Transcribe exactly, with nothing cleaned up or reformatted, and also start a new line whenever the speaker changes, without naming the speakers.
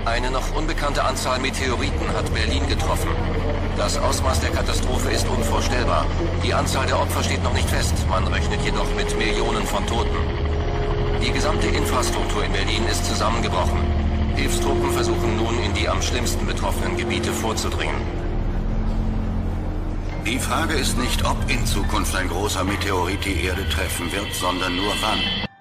Eine noch unbekannte Anzahl Meteoriten hat Berlin getroffen. Das Ausmaß der Katastrophe ist unvorstellbar. Die Anzahl der Opfer steht noch nicht fest. Man rechnet jedoch mit Millionen von Toten. Die gesamte Infrastruktur in Berlin ist zusammengebrochen. Hilfstruppen versuchen nun, in die am schlimmsten betroffenen Gebiete vorzudringen.
Die Frage ist nicht, ob in Zukunft ein großer Meteorit die Erde treffen wird, sondern nur wann.